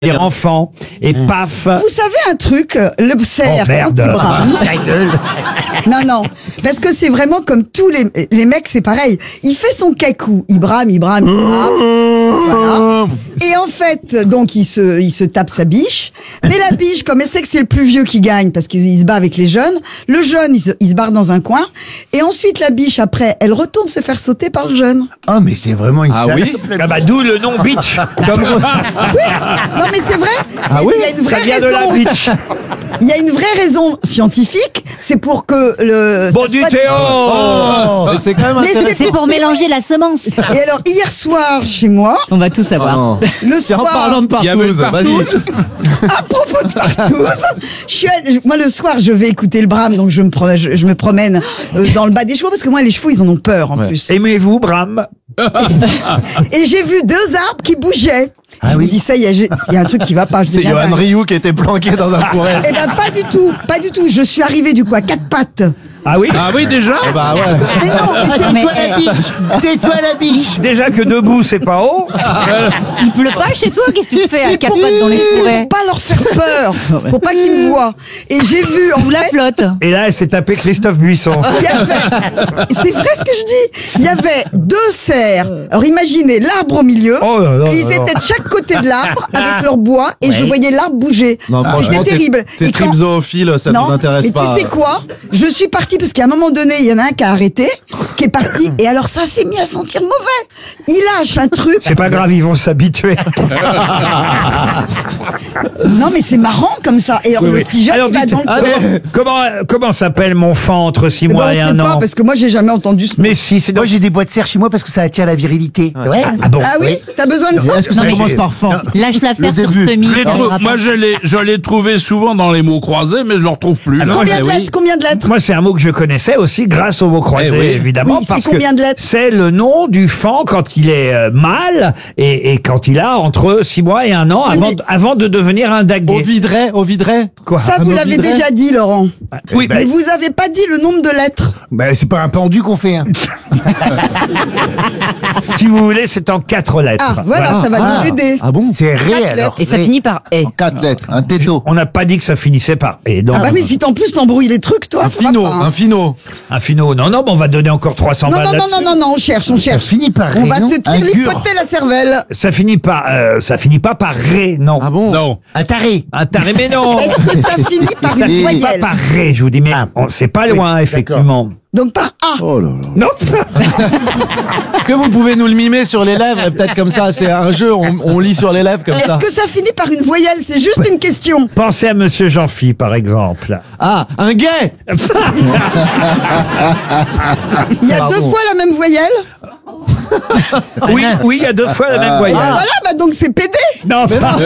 dire enfant, et paf. Vous savez un truc, le cerf, merde. quand il brame. Non, parce que c'est vraiment comme tous les mecs, c'est pareil. Il fait son cacou, il brame. Voilà. Et en fait, donc il se tape sa biche. Mais la biche, comme elle sait que c'est le plus vieux qui gagne, parce qu'il se bat avec les jeunes, le jeune, il se barre dans un coin. Et ensuite, la biche, après, elle retourne se faire sauter par le jeune. Ah, mais c'est vraiment une Ah bah d'où le nom bitch. Oui, non mais c'est vrai. Il y a une vraie Ça vient de la raison. bitch. Il y a une vraie raison scientifique. C'est pour que le. Bon du Théo. Mais c'est quand même Mais intéressant. C'est pour mélanger la semence. Et alors hier soir chez moi, On va tout savoir. Non. le C'est en soir, parlant de partouze, vas-y. à propos de partouze, moi le soir je vais écouter le brame, donc je me promène dans le bas des chevaux parce que moi les chevaux ils en ont peur en plus. Aimez-vous Bram? Et j'ai vu deux arbres qui bougeaient. Je me dis ça, il y a un truc qui va pas. Je C'est deviens Johan dingue. Rioux qui était planqué dans un fourrel. Eh ben pas du tout. Je suis arrivée du coup à quatre pattes. Ah oui. Ah oui, déjà? Bah ouais. Mais non, mais c'est Mais, toi la biche. C'est toi la biche. Déjà que debout c'est pas haut. il pleut pas chez toi? Qu'est-ce que tu fais à Mais quatre pour- pattes dans les pour forêts? pas leur faire peur, pour pas qu'ils me voient. Et j'ai vu en Ou la fait, flotte. Et là elle s'est tapé Christophe Buisson. il y avait- c'est vrai ce que je dis. Il y avait deux cerfs. Alors imaginez l'arbre au milieu. Oh là là Et ils là là. étaient de chaque côté de l'arbre avec leur bois et je voyais l'arbre bouger. Non, franchement, C'était terrible. T'es Et quand- trip zoophile, ça non, nous intéresse mais pas. tu sais quoi? Je suis partie parce qu'à un moment donné, il y en a un qui a arrêté, qui est parti, et alors ça s'est mis à sentir mauvais. Il lâche un truc. C'est pas grave, ils vont s'habituer. Non, mais c'est marrant comme ça. Et alors, Oui. le petit jeune, Alors, il va dites- dans le Allez. Comment s'appelle mon fan entre 6 Ben, mois on et sait 1 pas, an? parce que moi, j'ai jamais entendu ce nom. Mais si, c'est Moi, j'ai des bois de serre chez moi parce que ça attire la virilité. C'est vrai? Ah bon? Ah oui? T'as besoin de ça? Est-ce que ça Non, mais- commence par fan? Lâche l'affaire sur début. Semi. Moi, je l'ai trouvé souvent dans les mots croisés, mais je le retrouve plus. Ah, là. moi, Combien Eh de oui. lettres? Combien de lettres? Moi, c'est un mot que je connaissais aussi grâce au mot croisé, Eh oui. évidemment, Oui, c'est parce que combien de lettres? c'est le nom du fan quand il est mâle et quand il a entre 6 mois et 1 an Oui, mais- avant de devenir un Au daguet. vidret. Quoi? Ça, vous un l'avez ovidret? déjà dit, Laurent. Oui, Mais vous avez pas dit le nombre de lettres. Ben, c'est pas un pendu qu'on fait, hein. si vous voulez, c'est en 4 lettres. Ah, voilà, ça va nous aider. Ah bon? C'est ré, Quatre alors. Et ça Ré. finit par E. 4 lettres, un této. On n'a pas dit que ça finissait par et donc Ah bah oui, si en plus t'embrouilles les trucs, toi, Un ça va finot, pas, hein. un finot. un finot. Non, mais on va donner encore 300 Non, balles non, non, là-dessus. non, on cherche. Ça finit par On ré, va non? se Un gur. tripoter la cervelle. Ça finit pas par ré, non. Ah bon? Non. Un taré. Un taré, mais non. Est-ce que ça finit par Ça une finit pas voyelle? par ré, je vous dis, mais c'est pas loin, effectivement. Donc par A. Oh là là. Non. Est-ce que vous pouvez nous le mimer sur les lèvres? Et peut-être comme ça, c'est un jeu, on lit sur les lèvres comme Est-ce ça. que ça finit par une voyelle? C'est juste une question. Pensez à Monsieur Jean-Phi, par exemple. Ah, un gay. Il y a Pardon. 2 fois la même voyelle? Oui, il y a 2 fois la même voyelle. Ah voilà, bah donc c'est PD. Non,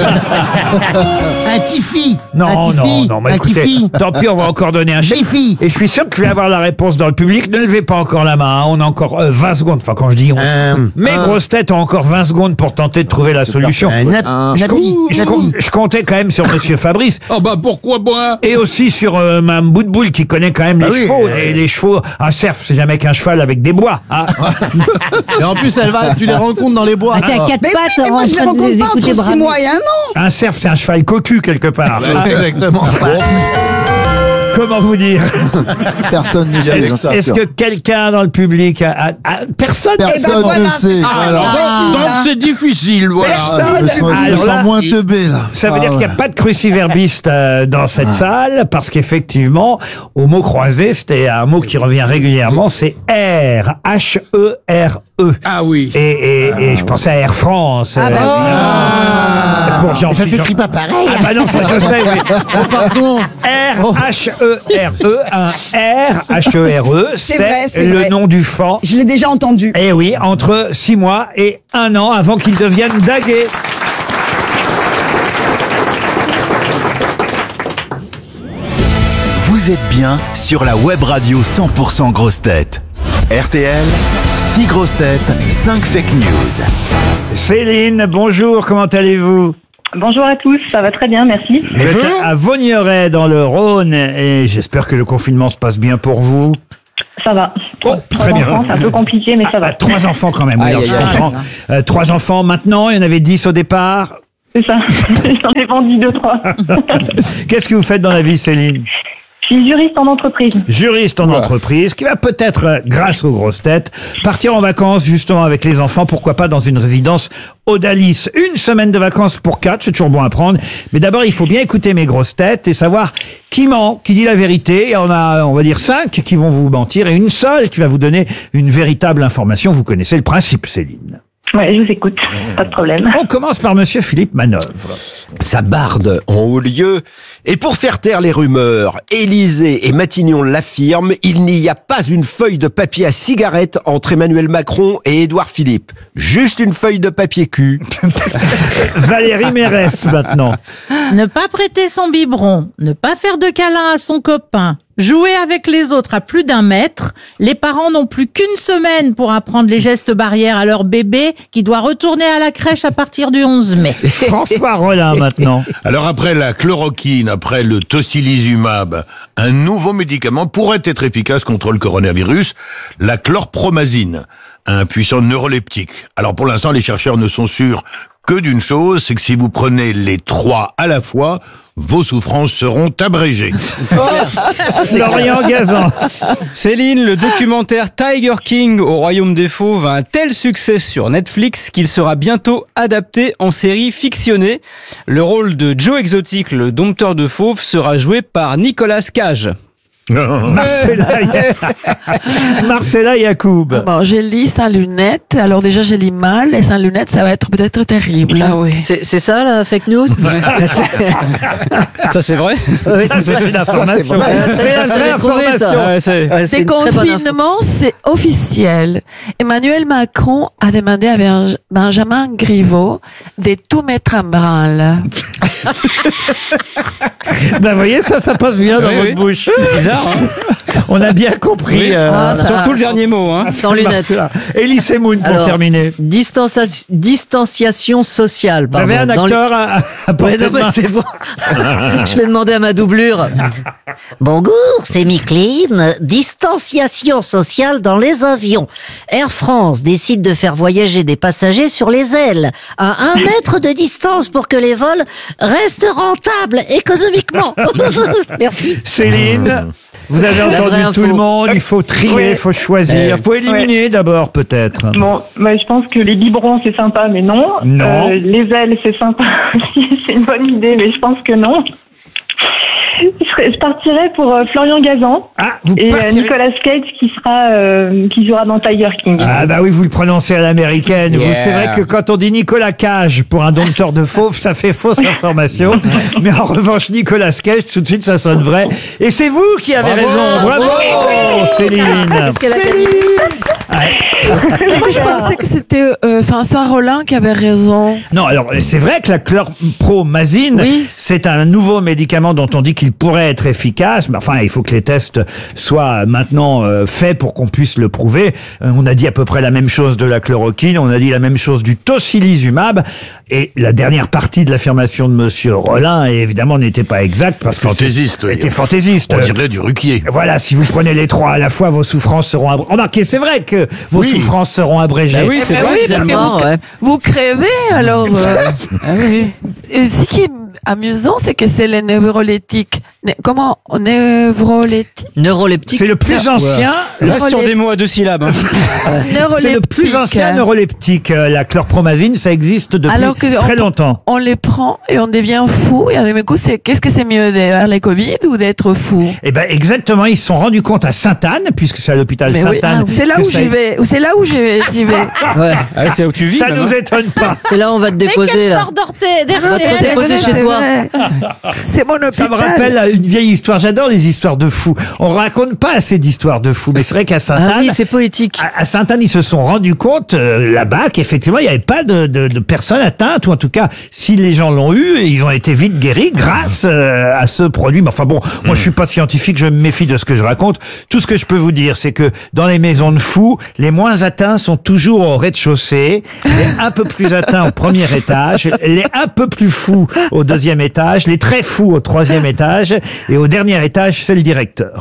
Un tifi. non, Un tifi. non, mais Un écoutez, tifi. tant pis, on va encore donner un chiffre. Tifi. Et je suis sûr que je vais avoir la réponse dans le public. Ne levez pas encore la main, hein. On a encore 20 secondes. Enfin, quand je dis on, mes grosses têtes ont encore 20 secondes pour tenter de trouver la solution. Je comptais quand même sur Monsieur Fabrice. Oh bah pourquoi moi? Et aussi sur Mme Boutboul qui connaît quand même les chevaux. Et les chevaux, un cerf, c'est jamais qu'un cheval avec des bois. Hein. Et en plus, tu les rencontres dans les bois. Ah, t'es à quatre Mais oui, pattes mais moi en je les train de rencontre les pas écouter entre 6 bramer. mois et 1 an. Un cerf, c'est un cheval cocu quelque part. Ah, Exactement. comment vous dire? Personne ne sait ça. Est-ce que quelqu'un dans le public personne? Eh ben Personne voilà, ne sait. Ah, Alors, donc c'est difficile, voilà. Personne. je Alors sens là, moins teubé, là. ça veut dire Ah qu'il n'y a pas de cruciverbiste dans cette salle, parce qu'effectivement, au mot croisé, c'était un mot qui revient régulièrement, c'est R, H-E-R-E. Ah oui. Et je pensais à Air France. Ah bah oui. Pour Jean Ça s'écrit pas pareil. Ah bah non, ça je sais, oui. Pardon. R-H-E-R-E, un R-H-E-R-E, C'est vrai, c'est c'est le vrai. nom du fan. Je l'ai déjà entendu. Eh oui, entre 6 mois et 1 an avant qu'il devienne daguet. Vous êtes bien sur la web radio 100% grosses têtes. RTL, 6 grosses têtes, 5 fake news. Céline, bonjour, comment allez-vous? Bonjour à tous, ça va très bien, merci. Vous êtes à Vaugneray dans le Rhône et j'espère que le confinement se passe bien pour vous. Ça va. Oh, très bien. Enfants, c'est un peu compliqué, mais ça va. 3 enfants quand même, oui, alors je comprends. 3 enfants maintenant, il y en avait 10 au départ. C'est ça. J'en ai vendu 2-3. Qu'est-ce que vous faites dans la vie, Céline? Je suis juriste en entreprise. Juriste en entreprise, qui va peut-être, grâce aux grosses têtes, partir en vacances justement avec les enfants, pourquoi pas dans une résidence Odalis. 1 semaine de vacances pour 4, c'est toujours bon à prendre. Mais d'abord, il faut bien écouter mes grosses têtes et savoir qui ment, qui dit la vérité. Et on va dire 5 qui vont vous mentir et une seule qui va vous donner une véritable information. Vous connaissez le principe, Céline. Ouais, je vous écoute. Pas de problème. On commence par monsieur Philippe Manœuvre. Ça barde en haut lieu. Et pour faire taire les rumeurs, Élysée et Matignon l'affirment, il n'y a pas une feuille de papier à cigarette entre Emmanuel Macron et Édouard Philippe. Juste une feuille de papier cul. Valérie Mérès, maintenant. Ne pas prêter son biberon, ne pas faire de câlin à son copain, jouer avec les autres à plus d'1 mètre. Les parents n'ont plus qu'1 semaine pour apprendre les gestes barrières à leur bébé qui doit retourner à la crèche à partir du 11 mai. François Rollin, maintenant. Alors après la chloroquine, après le tocilizumab, un nouveau médicament pourrait être efficace contre le coronavirus, la chlorpromazine, un puissant neuroleptique. Alors pour l'instant, les chercheurs ne sont sûrs que d'une chose, c'est que si vous prenez les 3 à la fois, vos souffrances seront abrégées. Florian Gazan. Céline, le documentaire Tiger King au Royaume des Fauves a un tel succès sur Netflix qu'il sera bientôt adapté en série fictionnée. Le rôle de Joe Exotic, le dompteur de fauves, sera joué par Nicolas Cage. Marcella Yacoub. Bon, je lis sans lunettes. Alors déjà, je lis mal et sans lunettes, ça va être peut-être terrible. Ah oui. C'est ça la fake news? Ça c'est vrai? Oui, C'est une information. C'est une vraie information. C'est confinement, c'est officiel. Emmanuel Macron a demandé à Benjamin Griveaux de tout mettre en branle. Ben, vous voyez, ça passe bien dans votre bouche. C'est bizarre, hein. On a bien compris. Surtout le dernier mot, hein. Sans lunettes. Elie Semoun, pour terminer. Distanciation sociale. Vous avez un acteur à portée de main. C'est bon. Je vais demander à ma doublure. Bonjour, c'est Micheline. Distanciation sociale dans les avions. Air France décide de faire voyager des passagers sur les ailes à 1 mètre de distance pour que les vols restent rentables économiquement. Merci. Céline, vous avez entendu tout le monde. Il faut trier, il faut choisir. Il faut éliminer d'abord, peut-être. Bon, je pense que les biberons, c'est sympa, mais non. Non. Les ailes, c'est sympa aussi. C'est une bonne idée, mais je pense que non. Je partirais pour Florian Gazan et Nicolas Cage qui jouera dans Tiger King. Ah bah oui, vous le prononcez à l'américaine. Yeah. C'est vrai que quand on dit Nicolas Cage pour un dompteur de fauves, ça fait fausse information. Mais en revanche, Nicolas Cage, tout de suite, ça sonne vrai. Et c'est vous qui avez raison. Bravo, Céline. Moi, je pensais que c'était François Rollin qui avait raison. Non, alors c'est vrai que la chlorpromazine, c'est un nouveau médicament dont on dit qu'il pourrait être efficace, mais enfin, il faut que les tests soient maintenant faits pour qu'on puisse le prouver. On a dit à peu près la même chose de la chloroquine, on a dit la même chose du tocilizumab, et la dernière partie de l'affirmation de monsieur Rollin, évidemment, n'était pas exacte parce que était fantaisiste. On dirait du Ruquier. Voilà, si vous prenez les 3 à la fois, vos souffrances seront abrégées. Remarquez, c'est vrai que vos souffrances seront abrégées. Ben oui, c'est vrai, parce que vous crevez, alors. Ce qui est amusant, c'est que c'est les neuroleptiques. Comment? Neuroleptique. C'est le plus ancien. Reste sur des mots à 2 syllabes. Hein. C'est le plus ancien neuroleptique. La chlorpromazine, ça existe depuis très longtemps. On les prend et on devient fou. Et du coup, qu'est-ce que c'est mieux, d'avoir les Covid ou d'être fou? Eh ben, exactement. Ils se sont rendus compte à Sainte-Anne, puisque c'est à l'hôpital Sainte-Anne. C'est là où j'y vais. C'est là où j'y vais. C'est là où tu vis. Ça nous étonne pas. C'est là où on va te déposer, là. On va te déposer chez toi. C'est mon hôpital. Ça me rappelle une vieille histoire. J'adore les histoires de fous. On raconte pas assez d'histoires de fous, mais c'est vrai qu'à Sainte-Anne. Ah oui, c'est poétique. À Sainte-Anne, ils se sont rendus compte, là-bas, qu'effectivement, il n'y avait pas de personnes atteintes, ou en tout cas, si les gens l'ont eu, ils ont été vite guéris grâce à ce produit. Mais enfin bon, moi, je suis pas scientifique, je me méfie de ce que je raconte. Tout ce que je peux vous dire, c'est que dans les maisons de fous, les moins atteints sont toujours au rez-de-chaussée, les un peu plus atteints au premier étage, les un peu plus fous au 2e étage, les très fous au 3e étage, et au dernier étage, c'est le directeur.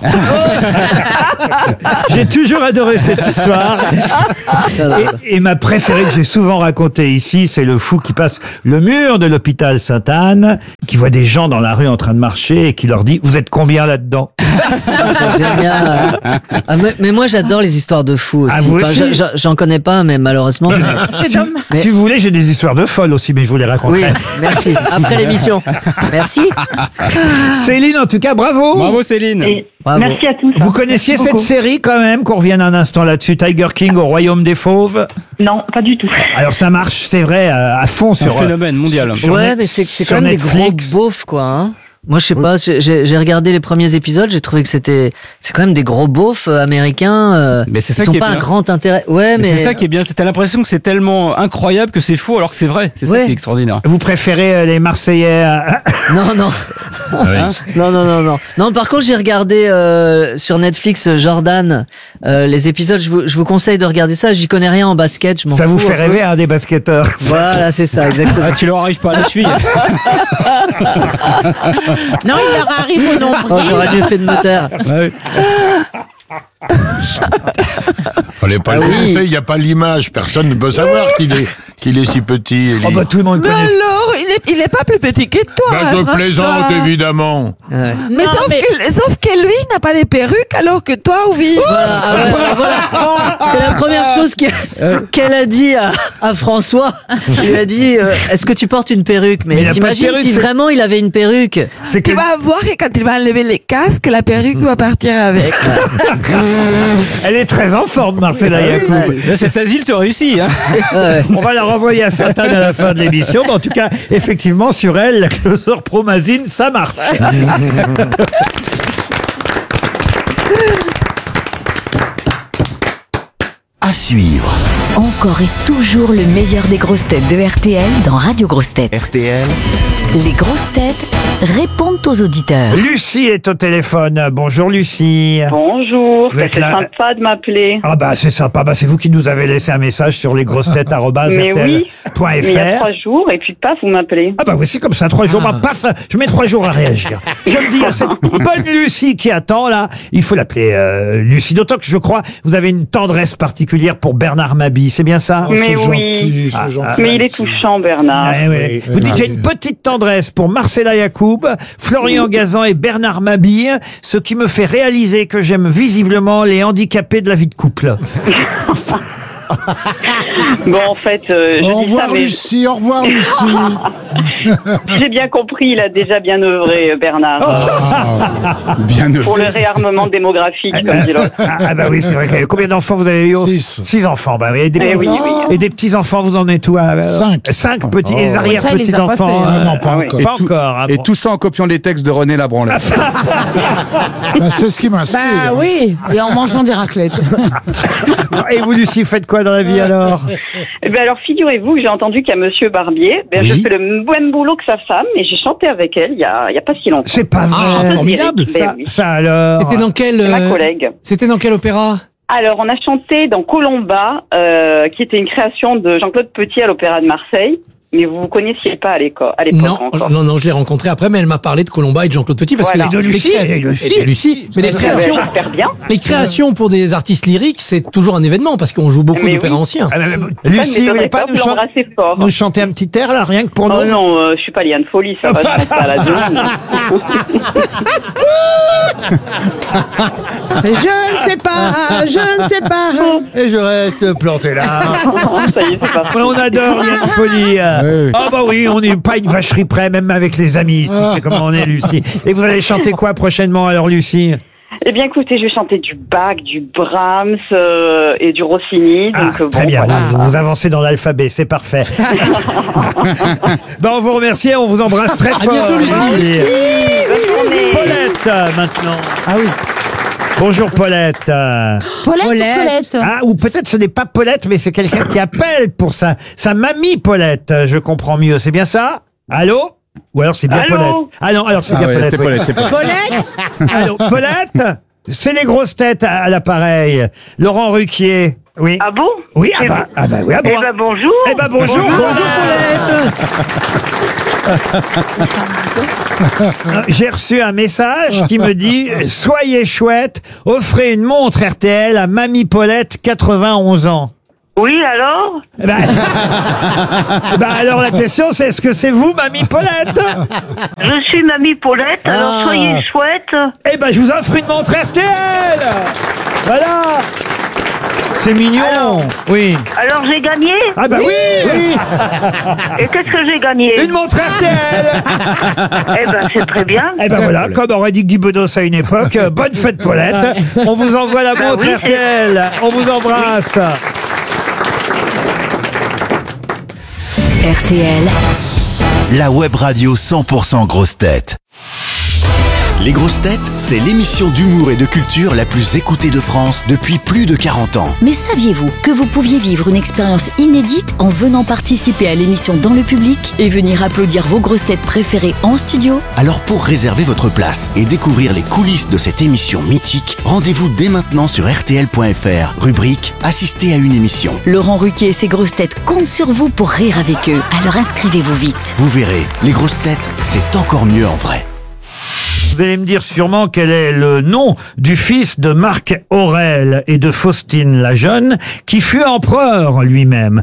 J'ai toujours adoré cette histoire. Et ma préférée que j'ai souvent racontée ici, c'est le fou qui passe le mur de l'hôpital Sainte-Anne, qui voit des gens dans la rue en train de marcher et qui leur dit « Vous êtes combien là-dedans ?» Génial. Mais moi, j'adore les histoires de fous aussi. Ah, vous aussi j'en connais pas, mais malheureusement. Si vous voulez, j'ai des histoires de folles aussi, mais je vous les raconterai. Oui, merci. Après l'émission. Merci. Céline, en tout cas, bravo. Bravo Céline. Bravo. Merci à tous. Vous connaissiez cette série quand même, qu'on revienne un instant là-dessus, Tiger King au Royaume des Fauves? Non, pas du tout. Alors ça marche, c'est vrai, à fond C'est un sur... phénomène mondial. Ouais, mais c'est quand même Netflix. des gros beaufs, quoi. Hein. Moi, je sais pas, j'ai regardé les premiers épisodes, j'ai trouvé que c'est quand même des gros beaufs américains. Mais c'est ça ils ont qui est pas bien. un grand intérêt. Ouais, mais C'est ça qui est bien. T'as l'impression que c'est tellement incroyable que c'est faux alors que c'est vrai. C'est ça qui est extraordinaire. Vous préférez les Marseillais Non, non. Non, par contre, j'ai regardé sur Netflix Jordan les épisodes. Je vous conseille de regarder ça. J'y connais rien en basket. Je m'en Ça fous vous un fait peu. rêver, hein, des basketteurs. Voilà, c'est ça, exactement. Ah, tu leur arrives pas à la cheville. Non, il leur arrive au nombre. Oh, j'aurais dû faire de moteur. Fallait pas le conseil, il n'y a pas l'image. Personne ne peut savoir qu'il est si petit. Oh bah tout le monde Mais connaît. alors, il n'est pas plus petit que toi. Bah, je François. plaisante, évidemment. Ouais. Mais, sauf que lui n'a pas de perruque alors que toi, oui. Voilà, voilà. C'est la première chose qu'elle a dit à François. Il lui a dit est-ce que tu portes une perruque? Mais il Mais a pas de t'imagines perruque, si c'est- vraiment il avait une perruque? C'est que Tu vas voir que quand il va enlever les casques, la perruque va partir avec. elle est très en forme, Marcella Yacoub. Là, cet asile te réussit. Hein. On va la renvoyer à Sainte-Anne à la fin de l'émission. Mais en tout cas, effectivement, sur elle, la chlorpromazine, ça marche. À suivre. Encore et toujours le meilleur des grosses têtes de RTL dans Radio Grosses Têtes. RTL, Les grosses têtes répondent aux auditeurs. Lucie est au téléphone. Bonjour Lucie. Bonjour, Vous êtes c'est là. sympa de m'appeler. Ah bah c'est sympa, bah c'est vous qui nous avez laissé un message sur lesgrossetêtes@rtl.fr. Mais oui, mais il y a 3 jours et puis paf, vous m'appelez. Ah bah voici comme ça, 3 jours, bah, paf, je mets 3 jours à réagir. Je me dis à cette bonne Lucie qui attend là, il faut l'appeler Lucie, d'autant que je crois vous avez une tendresse particulière pour Bernard Mabille, c'est bien ça? Mais oui, mais il est touchant, Bernard. Ouais, ouais. Vous dites j'ai une petite tendresse pour Marcella Yacoub, Florian Gazan et Bernard Mabille, ce qui me fait réaliser que j'aime visiblement les handicapés de la vie de couple. Bon, en fait, je Au dis revoir ça, mais Lucie, au revoir Lucie. j'ai bien compris, il a déjà bien œuvré, Bernard. Bien Pour le réarmement démographique, comme dit l'autre. Ah bah oui, c'est vrai. Combien d'enfants vous avez eu? 6 enfants. Bah oui. Et des Eh petits, oui, oui. et des petits enfants, vous en êtes où? 5 petits, les arrière Ça, il les petits a pas enfants. fait, hein. Non, pas encore. Pas encore. Ah Et bon. tout ça en copiant les textes de René Labranle. Bah, c'est ce qui m'inspire. Bah oui, et en mangeant des raclettes. Et vous, Lucie, faites quoi dans la vie alors? Eh ben alors, figurez-vous que j'ai entendu qu'il y a Monsieur Barbier. Ben, je fais le même boulot que sa femme et j'ai chanté avec elle il y a pas si longtemps. C'est pas vrai. Ah, formidable. Ben oui. Ça alors. C'était dans quel C'est ma collègue. C'était dans quel opéra? Alors, on a chanté dans Colomba, qui était une création de Jean-Claude Petit à l'Opéra de Marseille. Mais vous ne connaissiez pas à l'époque Non, encore. non, je l'ai rencontré après, mais elle m'a parlé de Colomba et de Jean-Claude Petit parce Voilà. que Et de Lucie, et de Lucie. Mais les créations, J'espère bien. les créations pour des artistes lyriques, c'est toujours un événement parce qu'on joue beaucoup Mais d'opéras oui. anciens. Ah, Ça Lucie, vous m'étonnerait voulez pas pas, vous l'embrassez fort. nous chanter un petit air là, rien que pour Oh nous? non, je suis pas Liane Folie, ça va, je reste à la zone. Je ne sais pas, je ne sais pas. Et je reste planté là. Ça y est, c'est parti. On adore Liane Folie. Ah bah oui, on n'est pas une vacherie près, même avec les amis. C'est comment on est, Lucie. Et vous allez chanter quoi prochainement alors, Lucie? Eh bien, écoutez, je vais chanter du Bach, du Brahms et du Rossini. Donc, Très bon, bien, voilà. vous avancez dans l'alphabet, c'est parfait. On vous remercie, on vous embrasse très fort. bientôt, Lucie. Bonne journée. Paulette, maintenant. Ah oui. Bonjour Paulette. Paulette. Ah, ou peut-être ce n'est pas Paulette, mais c'est quelqu'un qui appelle pour sa mamie Paulette. Je comprends mieux, c'est bien ça? Allô? Ou alors c'est bien Allô? Paulette. Ah non, alors c'est bien ouais, Paulette. c'est oui. Paulette, c'est Paulette. Paulette. Allô, Paulette? C'est les grosses têtes à l'appareil. Laurent Ruquier. Oui. Ah bon? Oui, ah bah oui, ah bon. Eh ben bonjour. Eh ben bonjour. Bonjour. Paulette. J'ai reçu un message qui me dit « Soyez chouette, offrez une montre RTL à Mamie Paulette, 91 ans ». Oui, alors Alors la question c'est, est-ce que c'est vous, Mamie Paulette? Je suis Mamie Paulette, alors soyez chouette. Eh ben, je vous offre une montre RTL. Voilà. C'est mignon. Oui. Alors j'ai gagné? Ah bah oui. Et qu'est-ce que j'ai gagné? Une montre RTL. Eh ben c'est très bien. Eh ben voilà, comme aurait dit Guy Bedos à une époque, bonne fête Paulette. On vous envoie la montre RTL. On vous embrasse. RTL, la web radio 100% grosses têtes. Les grosses têtes, c'est l'émission d'humour et de culture la plus écoutée de France depuis plus de 40 ans. mais saviez-vous que vous pouviez vivre une expérience inédite en venant participer à l'émission dans le public et venir applaudir vos grosses têtes préférées en studio? Alors pour réserver votre place et découvrir les coulisses de cette émission mythique, rendez-vous dès maintenant sur rtl.fr, rubrique Assister à une émission. Laurent Ruquier et ses grosses têtes comptent sur vous pour rire avec eux. Alors inscrivez-vous vite. Vous verrez, les grosses têtes, c'est encore mieux en vrai. Vous allez me dire sûrement quel est le nom du fils de Marc Aurèle et de Faustine la Jeune, qui fut empereur lui-même.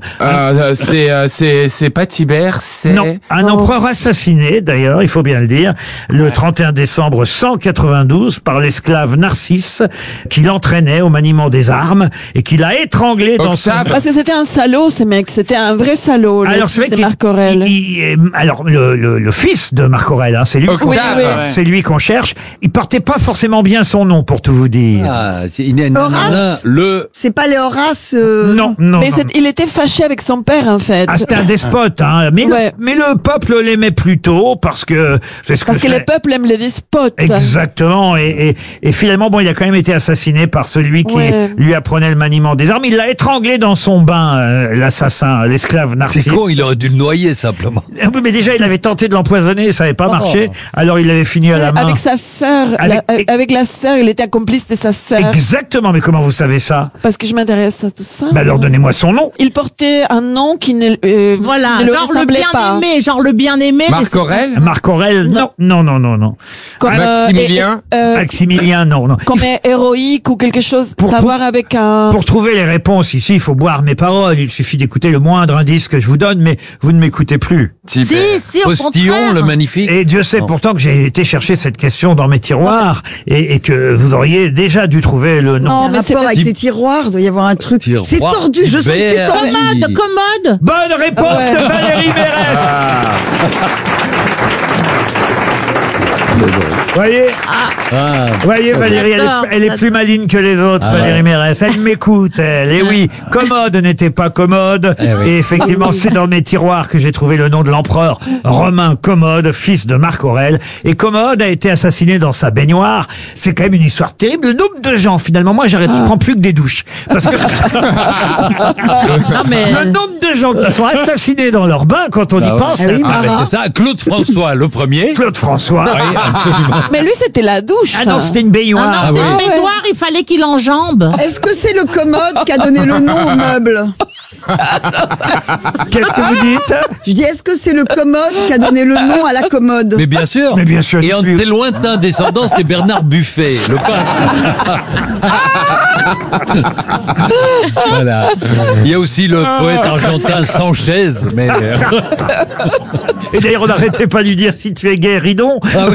C'est pas Tibère, c'est... Non, un empereur assassiné, d'ailleurs, il faut bien le dire, le 31 décembre 192 par l'esclave Narcisse, qui l'entraînait au maniement des armes et qui l'a étranglé dans son... Parce que c'était un salaud, ce mec. C'était un vrai salaud. Alors c'est vrai c'est Marc Aurèle. Alors le fils de Marc Aurèle, hein, c'est lui. C'est lui qu'on cherche. Il portait pas forcément bien son nom, pour tout vous dire. Horace. C'est pas les Horace. Non. Mais il était fâché avec son père, en fait. Ah, c'était un despote, hein. Mais le peuple l'aimait plutôt parce que c'est ce parce que le peuple aime les despotes. Exactement. Et finalement, bon, il a quand même été assassiné par celui qui lui apprenait le maniement des armes. Il l'a étranglé dans son bain, l'assassin, l'esclave Narcisse. C'est con, il aurait dû le noyer simplement. Mais déjà, il avait tenté de l'empoisonner, ça n'avait pas marché. Alors il avait fini à la main. Avec sa sœur, avec la sœur, il était complice de sa sœur. Exactement, mais comment vous savez ça? Parce que je m'intéresse à tout ça. Alors donnez-moi son nom. Il portait un nom qui ne, voilà, ne le genre le ressemblait pas. bien-aimé, genre le bien-aimé. Marc Aurèle? Marc Aurèle, non. Comme, Maximilien? Maximilien, non. Comme héroïque ou quelque chose à voir avec un... Pour trouver les réponses ici, il faut boire mes paroles. Il suffit d'écouter le moindre indice que je vous donne, mais vous ne m'écoutez plus. Si, au Postillon, contraire. le magnifique. Et Dieu sait pourtant que j'ai été chercher cette question dans mes tiroirs et que vous auriez déjà dû trouver le nom. Non, mais c'est avec les tiroirs, il doit y avoir un truc. C'est tordu, je sens que c'est tordu. Commode. Bonne réponse de Valérie Mérès. Voyez Valérie, elle est plus maligne que les autres, Valérie Mérès. Elle m'écoute, elle. Et oui, Commode n'était pas commode. Et effectivement, c'est dans mes tiroirs que j'ai trouvé le nom de l'empereur romain Commode, fils de Marc Aurèle. Et Commode a été assassiné dans sa baignoire. C'est quand même une histoire terrible. Le nombre de gens, finalement, moi, je prends plus que des douches. Parce que le nombre de gens qui sont assassinés dans leur bain, quand on y pense. C'est ça, Claude François, le premier. Claude François. Oui, absolument. Mais lui, c'était la douche. Ah non, c'était une baignoire. C'était une baignoire, il fallait qu'il enjambe. Est-ce que c'est le commode qui a donné le nom au meuble? Qu'est-ce que vous dites? Je dis, est-ce que c'est le commode qui a donné le nom à la commode? Mais bien sûr. Et en très lointain descendant, c'est Bernard Buffet, le peintre. Voilà. Il y a aussi le poète argentin Sanchez, mais... Et d'ailleurs, on n'arrêtait pas de lui dire si tu es gay, ridon.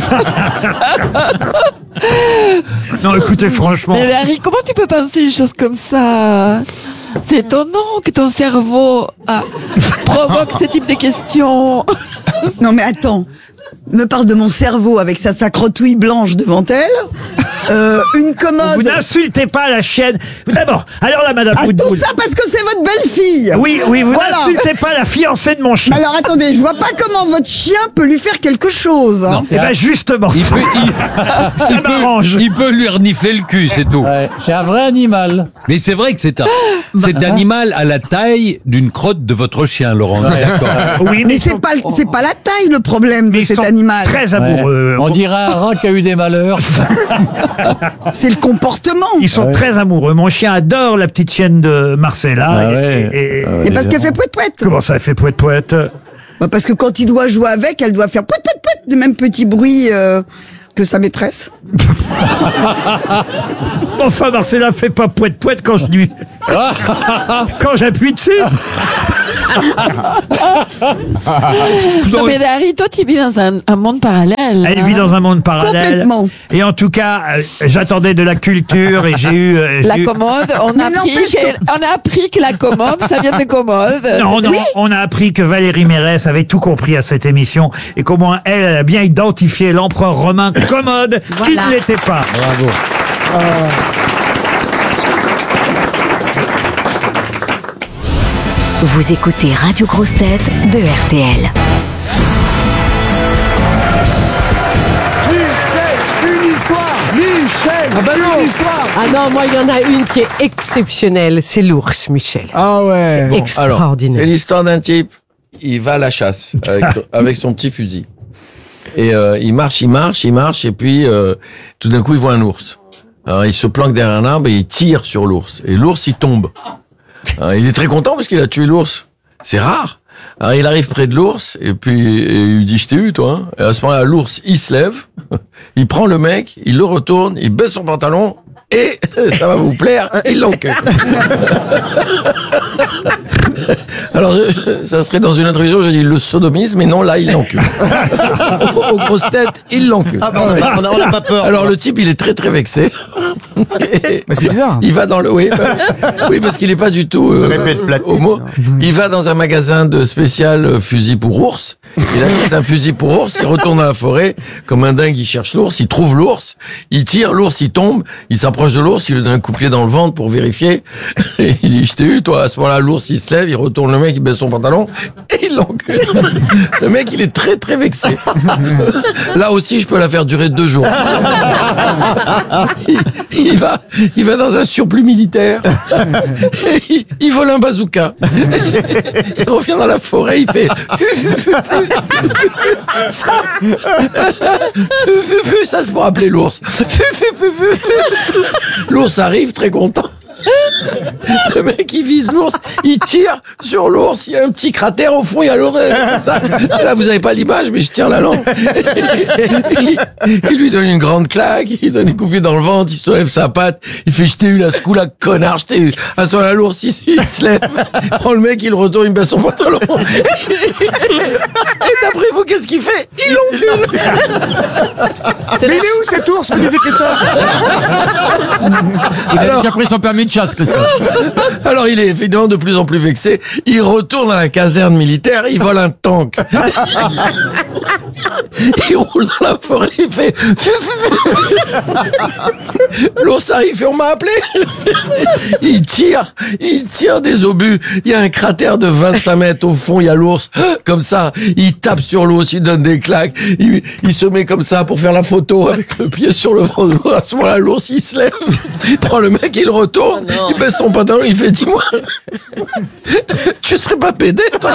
Non, écoutez, franchement. Mais Harry, comment tu peux penser une chose comme ça? C'est étonnant que ton cerveau provoque ce type de questions. Non mais attends, me parle de mon cerveau avec sa sacrotouille blanche devant elle. Une commode. Vous n'insultez pas la chienne. D'abord, alors là, madame Boutboul. Tout ça parce que c'est votre belle-fille. Oui, vous n'insultez pas la fiancée de mon chien. Alors attendez, je vois pas comment votre chien peut lui faire quelque chose. Non, eh ben justement. Ça m'arrange. Il peut lui renifler le cul, c'est tout. C'est un vrai animal. Mais c'est vrai que c'est un animal à la taille d'une crotte de votre chien, Laurent. Oui, mais c'est pas la taille le problème de cet animal. Très amoureux. On dirait un rat qui a eu des malheurs. C'est le comportement. Ils sont très amoureux. Mon chien adore la petite chienne de Marcella. Et parce qu'elle fait pouette-pouette. Comment ça, elle fait pouette-pouette? Bah, parce que quand il doit jouer avec, elle doit faire pout, pout, pout, le même petit bruit que sa maîtresse. Enfin, Marcella fait pas poète-poète quand je dis... quand j'appuie dessus. Non, mais Dari, toi, tu vis dans un monde parallèle. Elle vit dans un monde parallèle. Complètement. Et en tout cas, j'attendais de la culture et j'ai eu... La commode, on a appris que la commode, ça vient de commode. Non, on a appris que Valérie Mérès avait tout compris à cette émission et qu'au moins elle a bien identifié l'empereur romain Commode, qui ne l'était pas. Bravo. Vous écoutez Radio Grosse Tête de RTL. Michel, Ah bah non. Ah non, moi il y en a une qui est exceptionnelle, c'est l'ours, Michel. Ah ouais. C'est extraordinaire. C'est l'histoire d'un type, il va à la chasse avec son petit fusil. Et il marche, et puis tout d'un coup il voit un ours. Alors il se planque derrière un arbre et il tire sur l'ours. Et l'ours il tombe. Alors, il est très content parce qu'il a tué l'ours. C'est rare. Alors il arrive près de l'ours et puis il lui dit je t'ai eu toi. Hein. Et à ce moment-là l'ours il se lève, il prend le mec, il le retourne, il baisse son pantalon et ça va vous plaire, il l'enquête. Alors, ça serait dans une introduction, j'ai dit le sodomisme, mais non, là, il l'encule. Aux grosses têtes, il l'encule. Ah bah, on n'a pas peur. Alors, le type, il est très, très vexé. Mais c'est bizarre. Il va dans le... Oui, parce qu'il est pas du tout homo. Il va dans un magasin de spécial fusil pour ours. Il achète un fusil pour ours, il retourne dans la forêt, comme un dingue, il cherche l'ours, il trouve l'ours, il tire, l'ours, il tombe, il s'approche de l'ours, il lui donne un coup de pied dans le ventre pour vérifier. Et il dit, je t'ai eu, toi. À ce moment-là, l'ours, il se lève, il retourne le mec, il baisse son pantalon, et il l'encule. Le mec, il est très, très vexé. Là aussi, je peux la faire durer 2 jours. Il va dans un surplus militaire. Il vole un bazooka. Il revient dans la forêt, il fait... Ça, c'est pour appeler l'ours. L'ours arrive, très content. Le mec, il vise l'ours, il tire sur l'ours, il y a un petit cratère au fond, il y a l'oreille. Là, vous avez pas l'image, mais je tire la langue. Il lui donne une grande claque, il donne une coupée dans le ventre, il soulève sa patte, il fait, je t'ai eu là, ce coup-là, connard, je t'ai eu. À ce moment-là, l'ours, il se lève, prend le mec, il le retourne, il baisse son pantalon. Et d'après vous, qu'est-ce qu'il fait? Il l'encule. Mais il est où cet ours, me disait Christophe? Il a déjà pris son permis de chasse, Christophe. Alors il est évidemment de plus en plus vexé. Il retourne à la caserne militaire, il vole un tank. Il roule dans la forêt, il fait... L'ours arrive et on m'a appelé. Il tire des obus. Il y a un cratère de 25 mètres au fond, il y a l'ours. Comme ça, il tape sur l'ours, il donne des claques. Il se met comme ça pour faire la photo avec le pied sur le ventre de l'ours. À ce moment-là, l'ours, il se lève, il prend le mec, il le retourne, il baisse son pantalon, il fait, dis-moi, tu serais pas pédé, toi?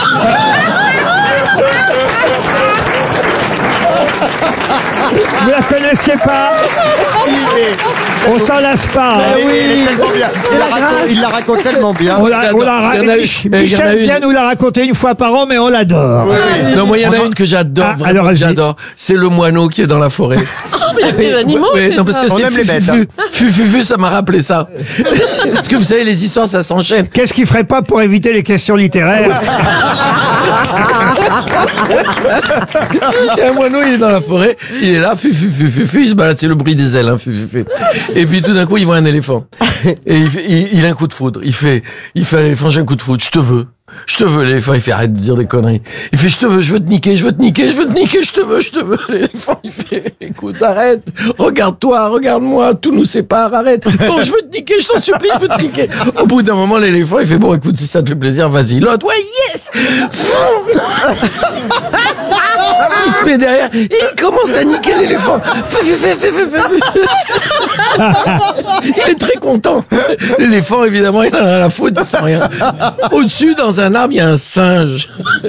Vous la connaissiez pas? On s'en lasse pas. Hein. Oui, tellement bien. Il la raconte tellement bien. Michel vient nous la raconter une fois par an, mais on l'adore. Oui. Non, moi, il y en a une que j'adore, vraiment, que j'adore. C'est le moineau qui est dans la forêt. Il y a des animaux. Non, parce que on aime les bêtes. Fufu, ça m'a rappelé ça. Parce que vous savez, les histoires, ça s'enchaîne. Qu'est-ce qu'il ferait pas pour éviter les questions littéraires? Il y a un moineau, il est dans la forêt, il est là, il se balade, c'est le bruit des ailes, hein, Et puis tout d'un coup, il voit un éléphant. Et il a un coup de foudre. Il fait à l'éléphant, j'ai un coup de foudre, je te veux. L'éléphant, il fait, arrête de dire des conneries. Il fait, je te veux, je veux te niquer, je te veux. L'éléphant, il fait, écoute, arrête, regarde-toi, regarde-moi, tout nous sépare, arrête. Non, je veux te niquer, je t'en supplie, je veux te niquer. Au bout d'un moment, l'éléphant, il fait, bon, écoute, si ça te fait plaisir, vas-y. L'autre, ouais, yes! Il se met derrière, et il commence à niquer l'éléphant. Il est très content. L'éléphant, évidemment, il en a la faute, il sent rien. Au-dessus, dans un arbre, il y a un singe.